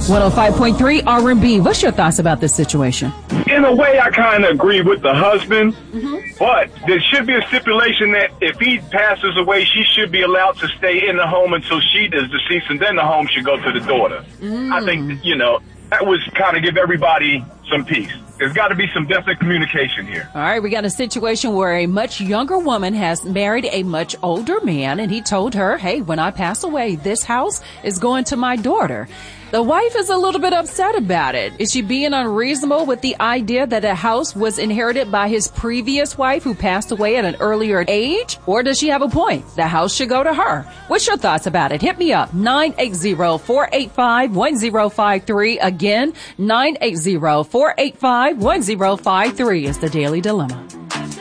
105.3 R&B. What's your thoughts about this situation? In a way, I kind of agree with the husband, but there should be a stipulation that if he passes away, she should be allowed to stay in the home until she is deceased, and then the home should go to the daughter. I think, that would kind of give everybody some peace. There's got to be some definite communication here. All right, we got a situation where a much younger woman has married a much older man, and he told her, hey, when I pass away, this house is going to my daughter. The wife is a little bit upset about it. Is she being unreasonable with the idea that the house was inherited by his previous wife who passed away at an earlier age? Or does she have a point? The house should go to her. What's your thoughts about it? Hit me up, 980-485-1053. Again, 980-485-1053 is the Daily Dilemma.